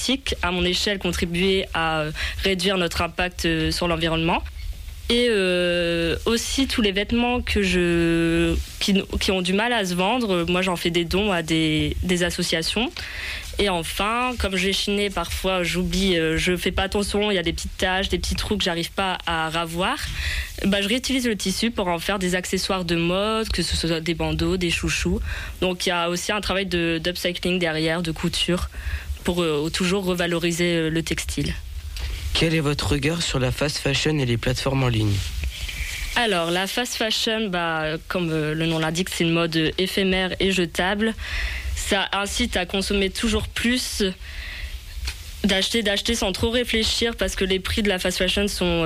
boutique, à mon échelle, contribuer à réduire notre impact sur l'environnement. Et aussi tous les vêtements qui ont du mal à se vendre, moi j'en fais des dons à des associations. Et enfin, comme je vais chiner, parfois j'oublie, je fais pas attention, il y a des petites taches, des petits trous que j'arrive pas à ravoir. Je réutilise le tissu pour en faire des accessoires de mode, que ce soit des bandeaux, des chouchous. Donc il y a aussi un travail d'upcycling derrière, de couture, pour toujours revaloriser le textile. Quel est votre regard sur la fast fashion et les plateformes en ligne ? Alors, la fast fashion, comme le nom l'indique, c'est une mode éphémère et jetable. Ça incite à consommer toujours plus, d'acheter sans trop réfléchir, parce que les prix de la fast fashion sont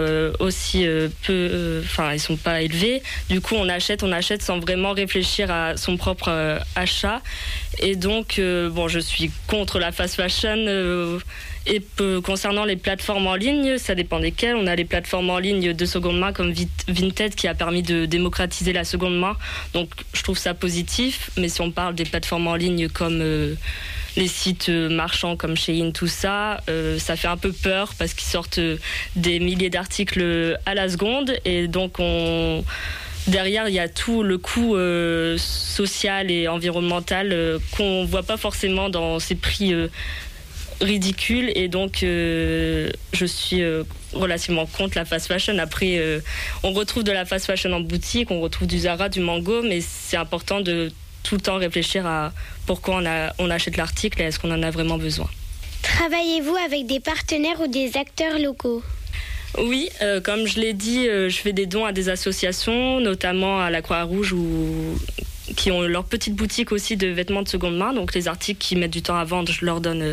ils sont pas élevés. Du coup, on achète sans vraiment réfléchir à son propre achat. Et donc, je suis contre la fast fashion. Et concernant les plateformes en ligne, ça dépend desquelles. On a les plateformes en ligne de seconde main comme Vinted qui a permis de démocratiser la seconde main. Donc je trouve ça positif. Mais si on parle des plateformes en ligne comme les sites marchands comme Shein, tout ça, ça fait un peu peur parce qu'ils sortent des milliers d'articles à la seconde. Et donc derrière, il y a tout le coût social et environnemental qu'on voit pas forcément dans ces prix ridicule. Et donc je suis relativement contre la fast fashion. Après on retrouve de la fast fashion en boutique, on retrouve du Zara, du Mango, mais c'est important de tout le temps réfléchir à pourquoi on achète l'article et est-ce qu'on en a vraiment besoin. Travaillez-vous avec des partenaires ou des acteurs locaux ? Oui, comme je l'ai dit, je fais des dons à des associations, notamment à la Croix-Rouge qui ont leur petite boutique aussi de vêtements de seconde main. Donc les articles qui mettent du temps à vendre, je leur donne.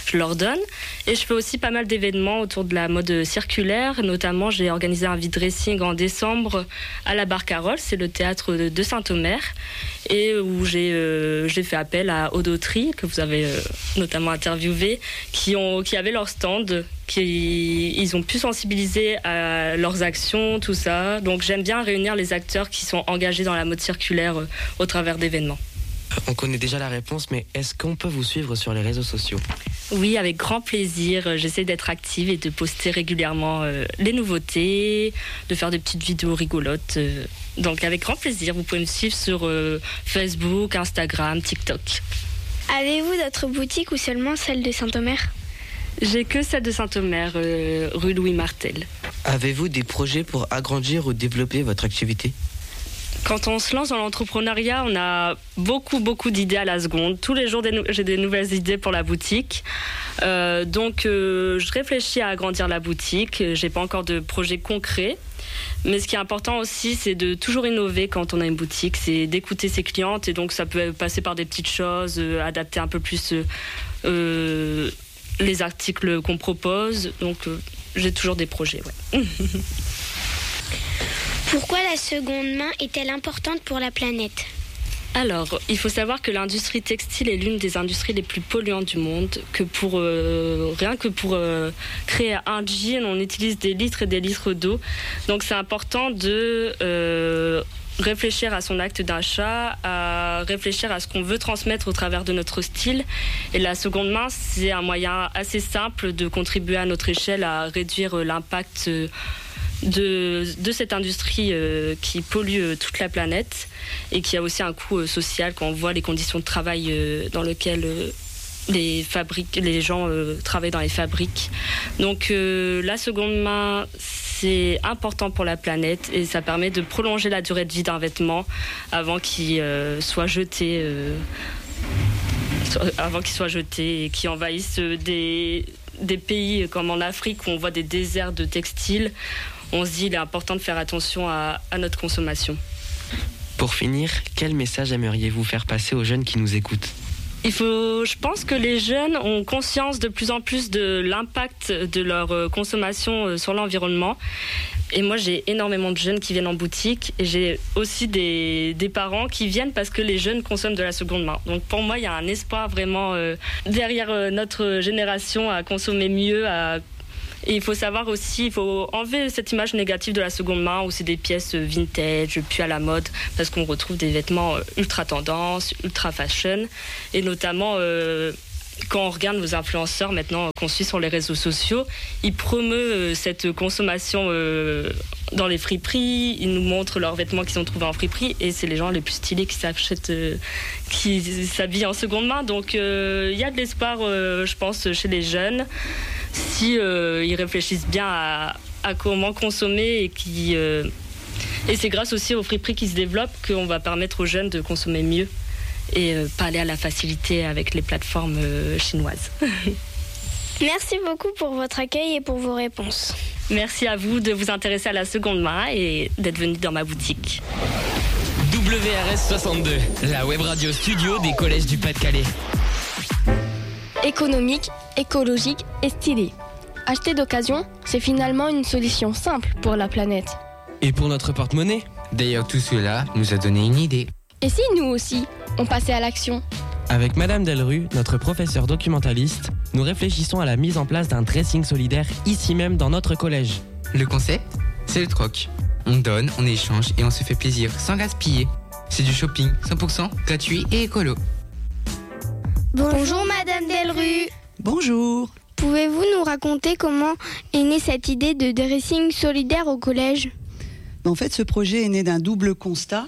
Et je fais aussi pas mal d'événements autour de la mode circulaire. Notamment, j'ai organisé un vide-dressing en décembre à la Barcarolle, c'est le théâtre de Saint-Omer, et où j'ai fait appel à Audotry, que vous avez notamment interviewé, qui avaient leur stand. Ils ont pu sensibiliser à leurs actions, tout ça. Donc j'aime bien réunir les acteurs qui sont engagés dans la mode circulaire au travers d'événements. On connaît déjà la réponse, mais est-ce qu'on peut vous suivre sur les réseaux sociaux ? Oui, avec grand plaisir. J'essaie d'être active et de poster régulièrement les nouveautés, de faire des petites vidéos rigolotes. Donc avec grand plaisir, vous pouvez me suivre sur Facebook, Instagram, TikTok. Avez-vous d'autres boutiques ou seulement celle de Saint-Omer ? J'ai que celle de Saint-Omer, rue Louis Martel. Avez-vous des projets pour agrandir ou développer votre activité ? Quand on se lance dans l'entrepreneuriat, on a beaucoup d'idées à la seconde. Tous les jours, j'ai des nouvelles idées pour la boutique. Donc, je réfléchis à agrandir la boutique. J'ai pas encore de projet concret. Mais ce qui est important aussi, c'est de toujours innover quand on a une boutique. C'est d'écouter ses clientes. Et donc, ça peut passer par des petites choses, adapter un peu plus les articles qu'on propose. Donc, j'ai toujours des projets, ouais. Pourquoi la seconde main est-elle importante pour la planète ? Alors, il faut savoir que l'industrie textile est l'une des industries les plus polluantes du monde, que rien que pour créer un jean, on utilise des litres et des litres d'eau. Donc c'est important de réfléchir à son acte d'achat, à réfléchir à ce qu'on veut transmettre au travers de notre style. Et la seconde main, c'est un moyen assez simple de contribuer à notre échelle à réduire l'impact de cette industrie qui pollue toute la planète et qui a aussi un coût social quand on voit les conditions de travail dans lesquelles les gens travaillent dans les fabriques. Donc la seconde main, c'est important pour la planète et ça permet de prolonger la durée de vie d'un vêtement avant qu'il soit jeté et qu'il envahisse des pays comme en Afrique où on voit des déserts de textiles. On se dit qu'il est important de faire attention à notre consommation. Pour finir, quel message aimeriez-vous faire passer aux jeunes qui nous écoutent ? Je pense que les jeunes ont conscience de plus en plus de l'impact de leur consommation sur l'environnement. Et moi, j'ai énormément de jeunes qui viennent en boutique. Et j'ai aussi des parents qui viennent parce que les jeunes consomment de la seconde main. Donc pour moi, il y a un espoir vraiment derrière notre génération à consommer mieux, Et il faut savoir aussi, il faut enlever cette image négative de la seconde main où c'est des pièces vintage, plus à la mode, parce qu'on retrouve des vêtements ultra tendance, ultra fashion, et notamment quand on regarde nos influenceurs maintenant qu'on suit sur les réseaux sociaux, ils promeuvent cette consommation dans les friperies, ils nous montrent leurs vêtements qu'ils ont trouvés en friperie et c'est les gens les plus stylés qui s'habillent en seconde main. Donc il y a de l'espoir, je pense, chez les jeunes si ils réfléchissent bien à comment consommer et c'est grâce aussi aux friperies qui se développent qu'on va permettre aux jeunes de consommer mieux et pas aller à la facilité avec les plateformes chinoises. Merci beaucoup pour votre accueil et pour vos réponses. Merci à vous de vous intéresser à la seconde main et d'être venu dans ma boutique. WRS 62, la web radio studio des collèges du Pas-de-Calais. Économique, écologique et stylé. Acheter d'occasion, c'est finalement une solution simple pour la planète. Et pour notre porte-monnaie ? D'ailleurs, tout cela nous a donné une idée. Et si nous aussi, on passait à l'action ? Avec Madame Delru, notre professeure documentaliste, nous réfléchissons à la mise en place d'un dressing solidaire ici même dans notre collège. Le concept, c'est le troc. On donne, on échange et on se fait plaisir sans gaspiller. C'est du shopping 100% gratuit et écolo. Bonjour Madame Delru. Bonjour. Pouvez-vous nous raconter comment est née cette idée de dressing solidaire au collège ? En fait, ce projet est né d'un double constat.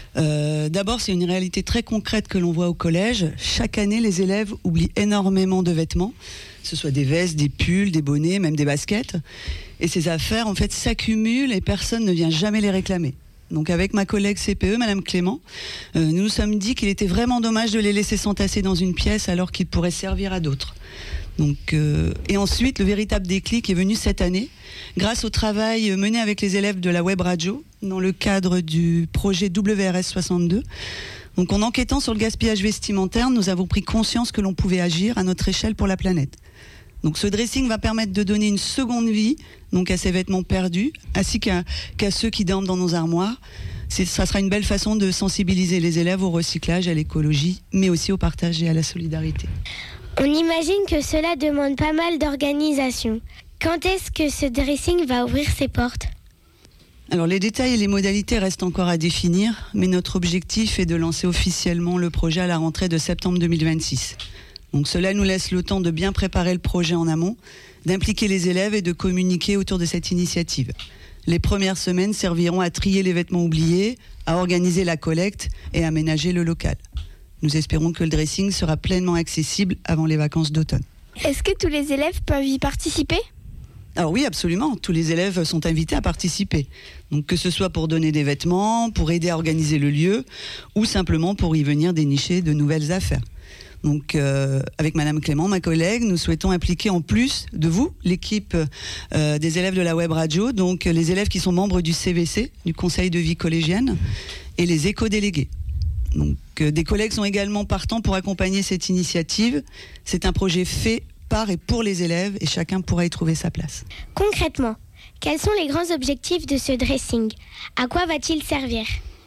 D'abord, c'est une réalité très concrète que l'on voit au collège. Chaque année, les élèves oublient énormément de vêtements, que ce soit des vestes, des pulls, des bonnets, même des baskets. Et ces affaires, en fait, s'accumulent et personne ne vient jamais les réclamer. Donc avec ma collègue CPE, Madame Clément, nous nous sommes dit qu'il était vraiment dommage de les laisser s'entasser dans une pièce alors qu'ils pourraient servir à d'autres. Donc, et ensuite, le véritable déclic est venu cette année, grâce au travail mené avec les élèves de la web radio, dans le cadre du projet WRS 62. Donc en enquêtant sur le gaspillage vestimentaire, nous avons pris conscience que l'on pouvait agir à notre échelle pour la planète. Donc ce dressing va permettre de donner une seconde vie donc à ces vêtements perdus, ainsi qu'à ceux qui dorment dans nos armoires. Ça sera une belle façon de sensibiliser les élèves au recyclage, à l'écologie, mais aussi au partage et à la solidarité. On imagine que cela demande pas mal d'organisation. Quand est-ce que ce dressing va ouvrir ses portes ? Alors les détails et les modalités restent encore à définir, mais notre objectif est de lancer officiellement le projet à la rentrée de septembre 2026. Donc cela nous laisse le temps de bien préparer le projet en amont, d'impliquer les élèves et de communiquer autour de cette initiative. Les premières semaines serviront à trier les vêtements oubliés, à organiser la collecte et à aménager le local. Nous espérons que le dressing sera pleinement accessible avant les vacances d'automne. Est-ce que tous les élèves peuvent y participer ? Alors oui, absolument. Tous les élèves sont invités à participer. Donc que ce soit pour donner des vêtements, pour aider à organiser le lieu, ou simplement pour y venir dénicher de nouvelles affaires. Donc avec Madame Clément, ma collègue, nous souhaitons impliquer en plus de vous, l'équipe des élèves de la web radio, donc les élèves qui sont membres du CVC, du Conseil de vie collégienne, et les éco-délégués. Donc des collègues sont également partants pour accompagner cette initiative. C'est un projet fait par et pour les élèves et chacun pourra y trouver sa place. Concrètement, quels sont les grands objectifs de ce dressing ? À quoi va-t-il servir ?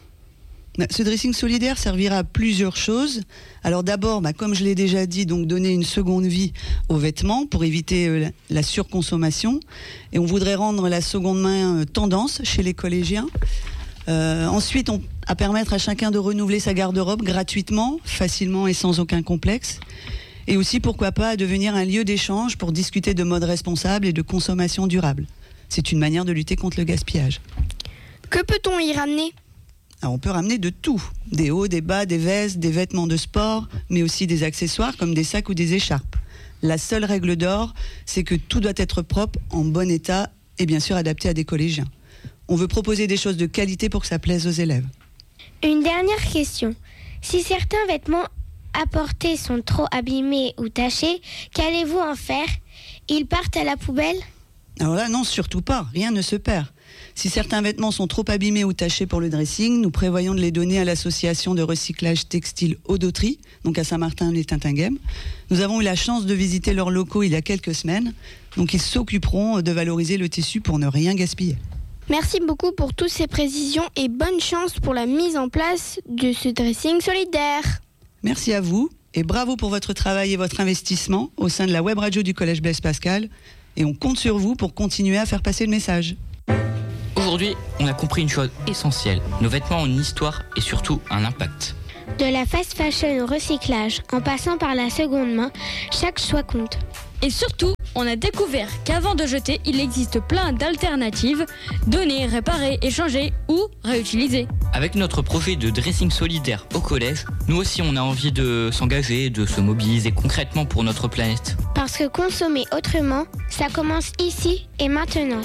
Ce dressing solidaire servira à plusieurs choses. Alors d'abord, comme je l'ai déjà dit, donc donner une seconde vie aux vêtements pour éviter la surconsommation. Et on voudrait rendre la seconde main tendance chez les collégiens. Ensuite, à permettre à chacun de renouveler sa garde-robe gratuitement, facilement et sans aucun complexe. Et aussi, pourquoi pas, à devenir un lieu d'échange pour discuter de mode responsable et de consommation durable. C'est une manière de lutter contre le gaspillage. Que peut-on y ramener ? Alors, on peut ramener de tout. Des hauts, des bas, des vestes, des vêtements de sport, mais aussi des accessoires comme des sacs ou des écharpes. La seule règle d'or, c'est que tout doit être propre, en bon état et bien sûr adapté à des collégiens. On veut proposer des choses de qualité pour que ça plaise aux élèves. Une dernière question. Si certains vêtements apportés sont trop abîmés ou tachés, qu'allez-vous en faire ? Ils partent à la poubelle ? Alors là, non, surtout pas. Rien ne se perd. Si certains vêtements sont trop abîmés ou tachés pour le dressing, nous prévoyons de les donner à l'association de recyclage textile Audotri, donc à Saint-Martin-les-Tintinguem. Nous avons eu la chance de visiter leurs locaux il y a quelques semaines, donc ils s'occuperont de valoriser le tissu pour ne rien gaspiller. Merci beaucoup pour toutes ces précisions et bonne chance pour la mise en place de ce dressing solidaire. Merci à vous et bravo pour votre travail et votre investissement au sein de la web radio du Collège Blaise Pascal. Et on compte sur vous pour continuer à faire passer le message. Aujourd'hui, on a compris une chose essentielle. Nos vêtements ont une histoire et surtout un impact. De la fast fashion au recyclage, en passant par la seconde main, chaque choix compte. Et surtout, on a découvert qu'avant de jeter, il existe plein d'alternatives. Donner, réparer, échanger ou réutiliser. Avec notre projet de dressing solidaire au collège, nous aussi on a envie de s'engager, de se mobiliser concrètement pour notre planète. Parce que consommer autrement, ça commence ici et maintenant.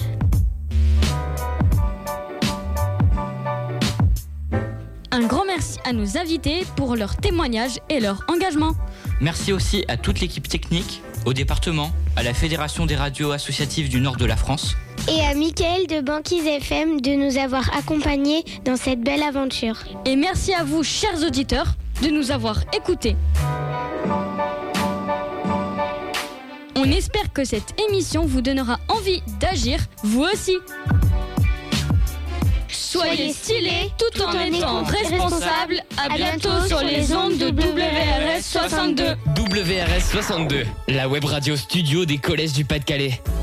Un grand merci à nos invités pour leur témoignage et leur engagement. Merci aussi à toute l'équipe technique, au département, à la Fédération des radios associatives du nord de la France. Et à Mickaël de Banquise FM de nous avoir accompagnés dans cette belle aventure. Et merci à vous, chers auditeurs, de nous avoir écoutés. On espère que cette émission vous donnera envie d'agir, vous aussi. Soyez stylés tout en étant responsables. À bientôt sur les ondes de WRS 62. WRS 62, la web radio studio des collèges du Pas-de-Calais.